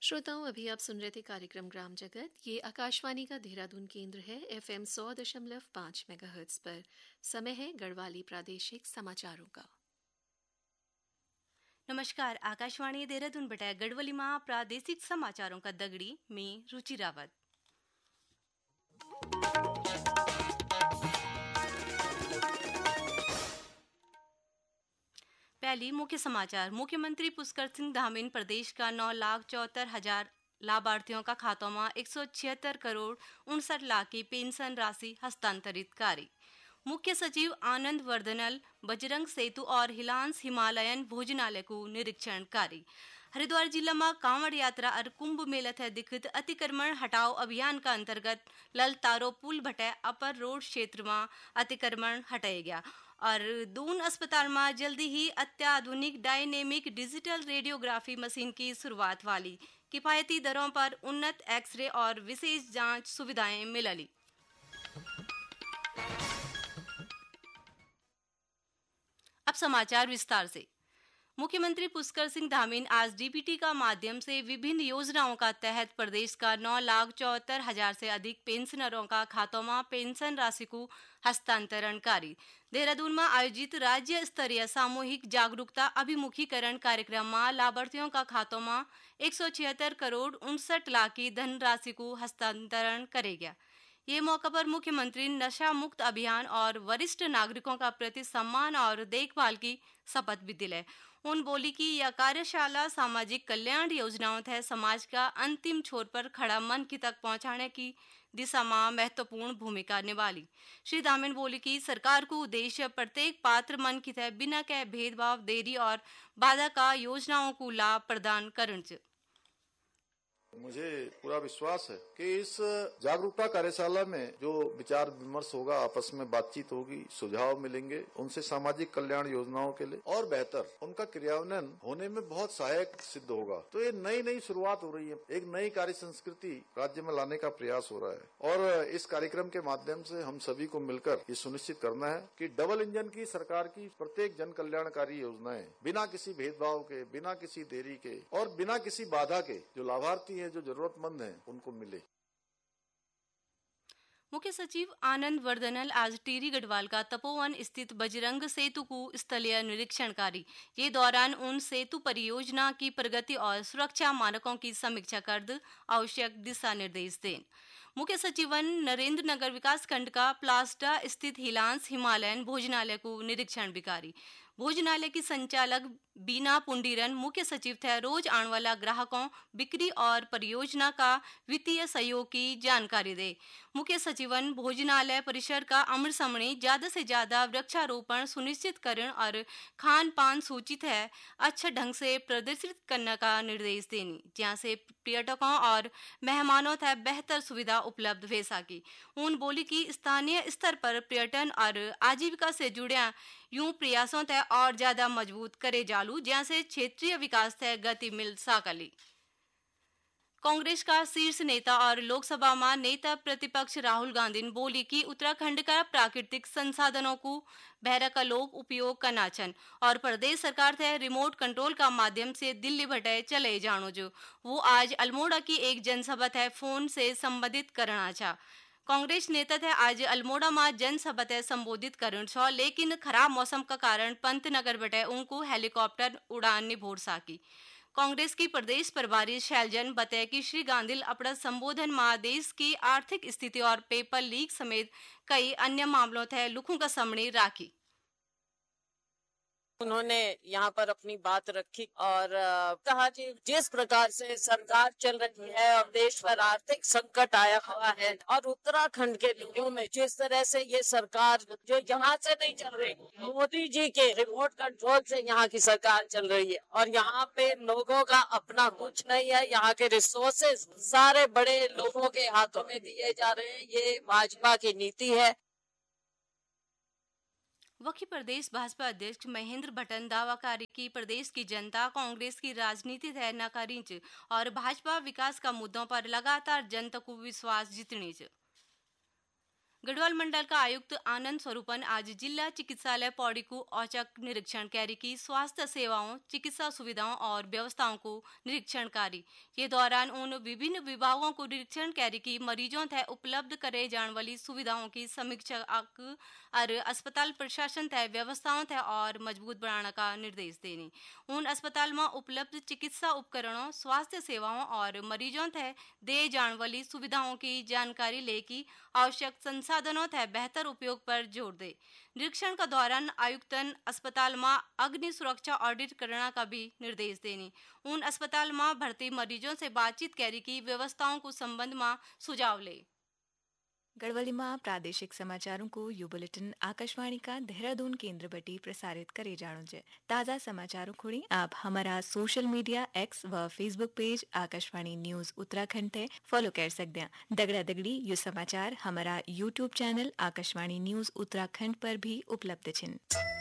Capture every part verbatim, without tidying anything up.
श्रोताओं, अभी आप सुन रहे थे कार्यक्रम ग्राम जगत। ये आकाशवाणी का देहरादून केंद्र है, एफ एम सौ दशमलव पाँच मेगाहर्ट्ज पर। समय है गढ़वाली प्रादेशिक समाचारों का। नमस्कार, आकाशवाणी देहरादून बटाया गढ़वली मां प्रादेशिक समाचारों का दगड़ी में रुचि रावत। पहली मुख्य समाचार। मुख्यमंत्री पुष्कर सिंह धामीन प्रदेश का नौ लाख चौहत्तर हजार लाभार्थियों का खातों में एक सौ छिहत्तर करोड़ उनसठ लाख की पेंशन राशि हस्तांतरित करी। मुख्य सचिव आनंद वर्धनल बजरंग सेतु और हिलांस हिमालयन भोजनालय को निरीक्षण करी। हरिद्वार जिला में कांवड़ यात्रा और कुंभ मेला थे दिखित अतिक्रमण हटाओ अभियान का अंतर्गत ललतारो पुल भटे अपर रोड क्षेत्र में अतिक्रमण हटाया गया और दून अस्पताल में जल्दी ही अत्याधुनिक डायनेमिक डिजिटल रेडियोग्राफी मशीन की शुरुआत वाली। किफायती दरों पर उन्नत एक्सरे और विशेष जांच सुविधाएं मिलली। अब समाचार विस्तार से। मुख्यमंत्री पुष्कर सिंह धामीन आज डीबीटी का माध्यम से विभिन्न योजनाओं का तहत प्रदेश का नौ लाख चौहत्तर हजार से अधिक पेंशनरों का खातों में पेंशन राशि को हस्तांतरण करी। देहरादून में आयोजित राज्य स्तरीय सामूहिक जागरूकता अभिमुखीकरण कार्यक्रम में लाभार्थियों का खातों में एक सौ छिहत्तर करोड़ उनसठ लाख की धनराशि को हस्तांतरण करे गया। ये मौका पर मुख्यमंत्री नशा मुक्त अभियान और वरिष्ठ नागरिकों का प्रति सम्मान और देखभाल की शपथ भी दिलाए। उन बोली कि यह कार्यशाला सामाजिक कल्याण योजनाओं तहत समाज का अंतिम छोर पर खड़ा मन की तक पहुंचाने की दिशा में महत्वपूर्ण भूमिका निभाली। श्री धामीन बोली कि सरकार को उद्देश्य प्रत्येक पात्र मन की तहत बिना के भेदभाव, देरी और बाधा का योजनाओं को लाभ प्रदान करना। मुझे पूरा विश्वास है कि इस जागरूकता कार्यशाला में जो विचार विमर्श होगा, आपस में बातचीत होगी, सुझाव मिलेंगे, उनसे सामाजिक कल्याण योजनाओं के लिए और बेहतर उनका क्रियान्वयन होने में बहुत सहायक सिद्ध होगा। तो ये नई नई शुरुआत हो रही है, एक नई कार्य संस्कृति राज्य में लाने का प्रयास हो रहा है और इस कार्यक्रम के माध्यम से हम सभी को मिलकर ये सुनिश्चित करना है कि डबल इंजन की सरकार की प्रत्येक जन कल्याणकारी योजनाएं बिना किसी भेदभाव के, बिना किसी देरी के और बिना किसी बाधा के जो लाभार्थी जो जरूरतमंद हैं उनको मिले। मुख्य सचिव आनंद वर्धनल आज टिहरी गढ़वाल का तपोवन स्थित बजरंग सेतु को स्थलीय निरीक्षण करी। ये दौरान उन सेतु परियोजना की प्रगति और सुरक्षा मानकों की समीक्षा कर आवश्यक दिशा निर्देश दें। मुख्य सचिवन नरेंद्र नगर विकास खंड का प्लास्टा स्थित हिलांस हिमालयन भोजनालय को निरीक्षण भी करी। भोजनालय की संचालक बीना पुंडीरन मुख्य सचिव थे रोज आने वाला ग्राहकों, बिक्री और परियोजना का वित्तीय सहयोग की जानकारी दे। मुख्य सचिवन भोजनालय परिसर का अमर समणी ज्यादा से ज्यादा वृक्षारोपण सुनिश्चित करने और खान पान सूचित है अच्छे ढंग से प्रदर्शित करने का निर्देश देनी, जहाँ से पर्यटकों और मेहमानों तक बेहतर सुविधा उपलब्ध हो सकी। उन बोली कि स्थानीय स्तर पर पर्यटन और आजीविका से जुड़े यूं प्रयासों तय और ज्यादा मजबूत करे जालू, जहाँ से क्षेत्रीय विकास तय गति मिल सकली। कांग्रेस का शीर्ष नेता और लोकसभा में नेता प्रतिपक्ष राहुल गांधी ने बोली कि उत्तराखंड का प्राकृतिक संसाधनों को बहरा का लोग उपयोग करना चन और प्रदेश सरकार से रिमोट कंट्रोल का माध्यम से दिल्ली भटे चले जानो। जो वो आज अल्मोड़ा की एक जनसभा थे फोन से संबोधित करना चाह। कांग्रेस नेता थे आज अल्मोड़ा में जनसभा थे संबोधित करना छो, लेकिन खराब मौसम का कारण पंतनगर बटे उनको हेलीकॉप्टर उड़ान नहीं भोर सकी। कांग्रेस की प्रदेश प्रभारी शैलजन बताया कि श्री गांधी अपना संबोधन में देश की आर्थिक स्थिति और पेपर लीक समेत कई अन्य मामलों थे लुखों का सामने राखी। उन्होंने यहाँ पर अपनी बात रखी और कहा कि जिस प्रकार से सरकार चल रही है और देश पर आर्थिक संकट आया हुआ है और उत्तराखंड के लोगों में जिस तरह से ये सरकार जो यहाँ से नहीं चल रही, मोदी जी के रिमोट कंट्रोल से यहाँ की सरकार चल रही है और यहाँ पे लोगों का अपना कुछ नहीं है। यहाँ के रिसोर्सेज सारे बड़े लोगों के हाथों में दिए जा रहे हैं। ये भाजपा की नीति है। वही प्रदेश भाजपा अध्यक्ष महेंद्र भट्टन दावाकारी की प्रदेश की जनता कांग्रेस की राजनीति तय न करी और भाजपा विकास का मुद्दों पर लगातार जनता को विश्वास जीतनी। गढ़वाल मंडल का आयुक्त आनंद स्वरूपन आज जिला चिकित्सालय पौड़ी को औचक निरीक्षण कैरी की स्वास्थ्य सेवाओं, चिकित्सा सुविधाओं और व्यवस्थाओं को निरीक्षण करी। ये दौरान उन विभिन्न विभागों को निरीक्षण कैरी की मरीजों तय उपलब्ध करे जाने वाली सुविधाओं की समीक्षा और अस्पताल प्रशासन तय व्यवस्थाओं तय और मजबूत बनाने का निर्देश देने। उन अस्पताल में उपलब्ध चिकित्सा उपकरणों, स्वास्थ्य सेवाओं और मरीजों तय दे जाने वाली सुविधाओं की जानकारी लेकी आवश्यक संसाधनों तय बेहतर उपयोग पर जोर दे। निरीक्षण का दौरान आयुक्तन अस्पताल में अग्नि सुरक्षा ऑडिट करने का भी निर्देश देने। उन अस्पताल में भर्ती मरीजों से बातचीत कैरी की व्यवस्थाओं को संबंध में सुझाव ले। गढ़वाली में प्रादेशिक समाचारों को यू बुलेटिन आकाशवाणी का देहरादून केंद्र बटी प्रसारित करे जानो जे। ताज़ा समाचारों खुड़ी आप हमारा सोशल मीडिया एक्स व Facebook page Akashvani news Uttarakhand थे फॉलो कर सकते हैं। दगड़ा दगड़ी ये समाचार हमारा YouTube channel Akashvani news Uttarakhand पर भी उपलब्ध छिन।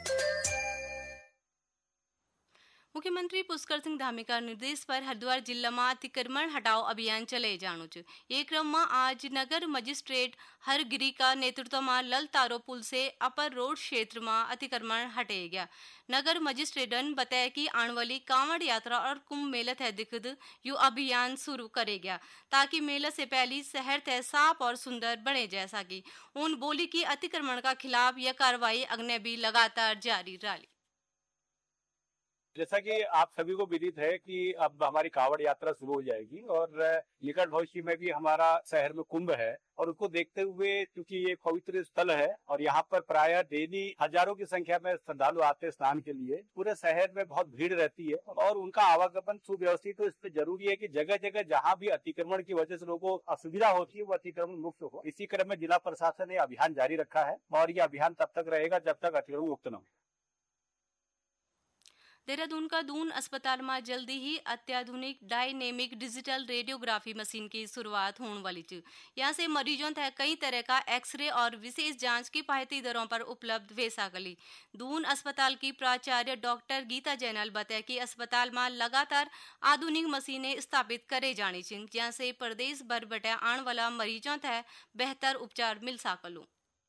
मुख्यमंत्री पुष्कर सिंह धामी का निर्देश पर हरिद्वार जिला में अतिक्रमण हटाओ अभियान चले जानो च। ये क्रम में आज नगर मजिस्ट्रेट हरगिरी का नेतृत्व में लल तारो पुल से अपर रोड क्षेत्र में अतिक्रमण हटे गया। नगर मजिस्ट्रेटन बताया कि आने वाली कांवड़ यात्रा और कुंभ मेला तय दिखद यू अभियान शुरू करे गया ताकि मेला से पहले शहर तय साफ और सुंदर बने जा सके। उन बोली की अतिक्रमण का खिलाफ यह कार्रवाई अगने भी लगातार जारी रही। जैसा कि आप सभी को विदित है कि अब हमारी कांवड़ यात्रा शुरू हो जाएगी और निकट भविष्य में भी हमारा शहर में कुंभ है और उसको देखते हुए क्योंकि ये पवित्र स्थल है और यहाँ पर प्राय डेली हजारों की संख्या में श्रद्धालु आते हैं स्नान के लिए, पूरे शहर में बहुत भीड़ रहती है और उनका आवागमन सुव्यवस्थित हो। इससे जरूरी है कि जगह जगह जहाँ भी अतिक्रमण की वजह से लोगों को असुविधा होती है वो अतिक्रमण मुक्त हो। इसी क्रम में जिला प्रशासन ने अभियान जारी रखा है और ये अभियान तब तक रहेगा जब तक अतिक्रमण मुक्त न हो। देहरादून का दून अस्पताल में जल्दी ही अत्याधुनिक डायनेमिक डिजिटल रेडियोग्राफी मशीन की शुरुआत होने वाली थी। यहाँ से मरीजों तक कई तरह का एक्सरे और विशेष जांच की किफायती दरों पर उपलब्ध वे सकली। दून अस्पताल की प्राचार्य डॉक्टर गीता जैनल बताया कि अस्पताल में लगातार आधुनिक मशीनें स्थापित करे जानी चाहिए, जहाँ से प्रदेश भर बटे आने वाला मरीजों तक बेहतर उपचार मिल सकलू।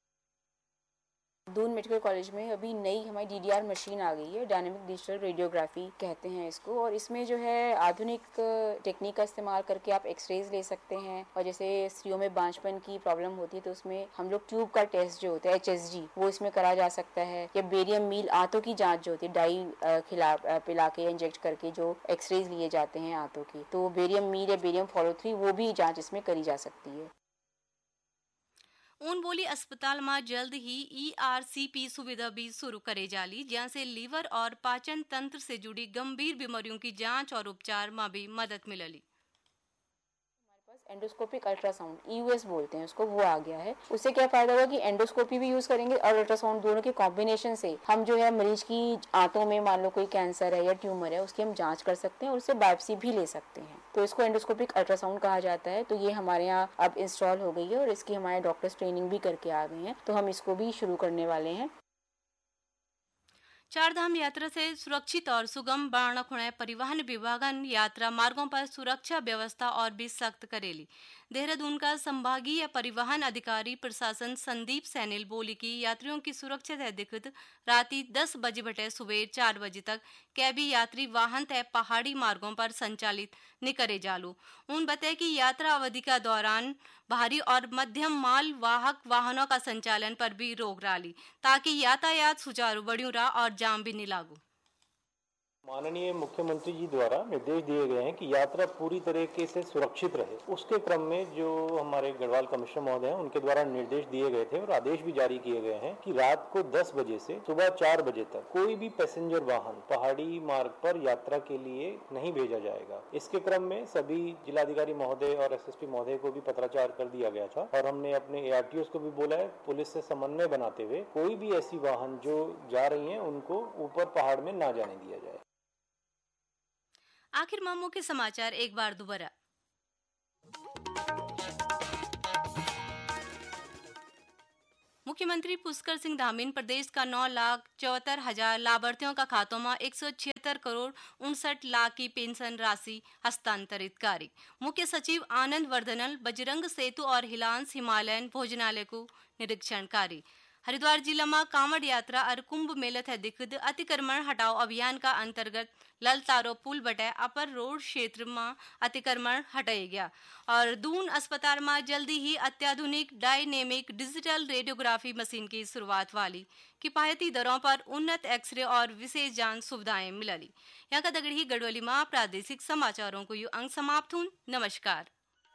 दून मेडिकल कॉलेज में अभी नई हमारी डीडीआर मशीन आ गई है, डायनेमिक डिजिटल रेडियोग्राफी कहते हैं इसको, और इसमें जो है आधुनिक टेक्निक का इस्तेमाल करके आप एक्सरेज ले सकते हैं। और जैसे स्त्रियों में बांझपन की प्रॉब्लम होती है तो उसमें हम लोग ट्यूब का टेस्ट जो होता है एच एस जी वो इसमें करा जा सकता है। या बेरियम मील आंतों की जाँच जो होती है डाई खिला पिला के इंजेक्ट करके जो एक्सरेज लिए जाते हैं आंतों की, तो बेरियम मील या बेरियम फॉलो थ्री वो भी जाँच इसमें करी जा सकती है। उन बोली अस्पताल में जल्द ही ई आर सी पी सुविधा भी शुरू करे जाली, जहाँ से लीवर और पाचन तंत्र से जुड़ी गंभीर बीमारियों की जांच और उपचार में भी मदद मिलली। Endoscopic ultrasound E U S बोलते हैं उसको, वो आ गया है। उससे क्या फायदा होगा कि एंडोस्कोपी भी यूज करेंगे और अल्ट्रासाउंड, दोनों के कॉम्बिनेशन से हम जो है मरीज की आंतों में मान लो कोई कैंसर है या ट्यूमर है उसकी हम जांच कर सकते हैं और उससे बायोप्सी भी ले सकते हैं। तो इसको एंडोस्कोपिक अल्ट्रासाउंड कहा जाता है। तो ये हमारे यहाँ अब इंस्टॉल हो गई है और इसकी हमारे डॉक्टर्स ट्रेनिंग भी करके आ गए हैं, तो हम इसको भी शुरू करने वाले हैं। चारधाम यात्रा से सुरक्षित और सुगम बनाना खुणे परिवहन विभागन यात्रा मार्गों पर सुरक्षा व्यवस्था और भी सख्त करेली। देहरादून का संभागीय परिवहन अधिकारी प्रशासन संदीप सैनिल बोली की यात्रियों की सुरक्षा तय दिक्कत राति दस बजे बटे सुबह चार बजे तक कैबी यात्री वाहन तय पहाड़ी मार्गों पर संचालित न करे जालू। उन बताए कि यात्रा अवधि का दौरान भारी और मध्यम माल वाहक वाहनों का संचालन पर भी रोक डाली ताकि यातायात सुचारू बढ़िया रहा और जाम भी नहीं लागू। माननीय मुख्यमंत्री जी द्वारा निर्देश दिए गए हैं कि यात्रा पूरी तरीके से सुरक्षित रहे। उसके क्रम में जो हमारे गढ़वाल कमिश्नर महोदय हैं उनके द्वारा निर्देश दिए गए थे और आदेश भी जारी किए गए हैं कि रात को दस बजे से सुबह चार बजे तक कोई भी पैसेंजर वाहन पहाड़ी मार्ग पर यात्रा के लिए नहीं भेजा जाएगा। इसके क्रम में सभी जिलाधिकारी महोदय और एस एस पी महोदय को भी पत्राचार कर दिया गया था और हमने अपने ए आर टी ओस को भी बोला है पुलिस से समन्वय बनाते हुए कोई भी ऐसी वाहन जो जा रही है उनको ऊपर पहाड़ में ना जाने दिया जाए। आखिर में मुख्य समाचार एक बार दोबारा। मुख्यमंत्री पुष्कर सिंह धामीन प्रदेश का नौ लाख चौहत्तर हजार लाभार्थियों का खातों में एक सौ छिहत्तर करोड़ उनसठ लाख की पेंशन राशि हस्तांतरित करी। मुख्य सचिव आनंद वर्धनल बजरंग सेतु और हिलांस हिमालयन भोजनालय को निरीक्षण करी। हरिद्वार जिला में कांवड़ यात्रा और कुंभ मेला थे दिखद अतिक्रमण हटाओ अभियान का अंतर्गत ललतारो पुल बटे अपर रोड क्षेत्र में अतिक्रमण हटाया गया और दून अस्पताल में जल्दी ही अत्याधुनिक डायनेमिक डिजिटल रेडियोग्राफी मशीन की शुरुआत वाली किफायती दरों पर उन्नत एक्सरे और विशेष जांच सुविधाएं मिलली। यहाँ का दगड़ी गढ़वाली में प्रादेशिक समाचारों को यू अंक समाप्त हुन। नमस्कार।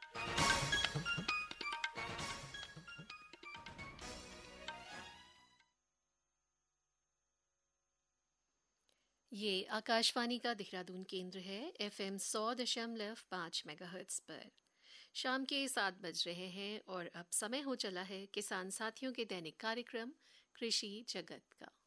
ये आकाशवाणी का देहरादून केंद्र है। एफएम सौ दशमलव पाँच मेगाहर्ट्ज पर शाम के सात बज रहे हैं और अब समय हो चला है किसान साथियों के दैनिक कार्यक्रम कृषि जगत का।